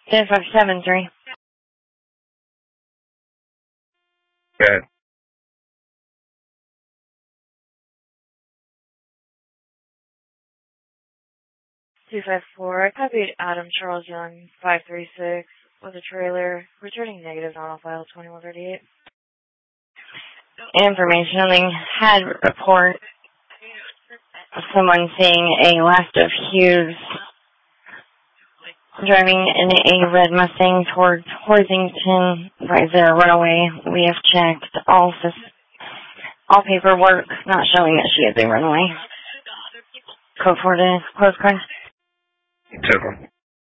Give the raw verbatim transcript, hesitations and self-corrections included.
ten five seven three. Good. two five four. I copied Adam Charles Young, five three six, with a trailer, returning negative not on file twenty-one thirty-eight. Information on the had report of someone seeing a last of Hughes driving in a red Mustang towards Horsington. Right there, runaway. We have checked all, all paperwork, not showing that she is a runaway. Code for the close car. Took her.